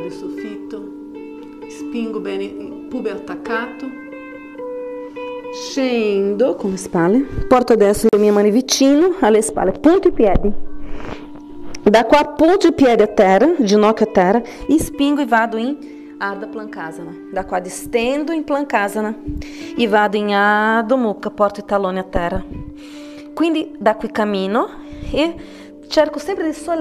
guardo il soffitto, spingo bene il pube attaccato, scendo con le spalle, porto adesso le mie mani vicino alle spalle, punto i piedi. Da qua punto i piedi a terra, ginocchio a terra, e spingo e vado in Ardha Plankasana. Da qua distendo in Plankasana e vado in Adho Mukha, porto i talloni a terra. Quindi da qui cammino e cerco sempre di